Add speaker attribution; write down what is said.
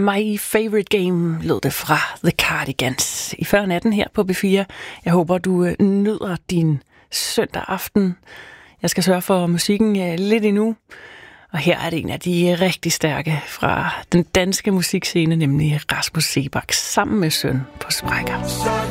Speaker 1: My Favorite Game lød det fra The Cardigans i før natten her på B4. Jeg håber, du nyder din søndag aften. Jeg skal sørge for musikken lidt endnu. Og her er det en af de rigtig stærke fra den danske musikscene, nemlig Rasmus Seebach sammen med Søn på sprækker.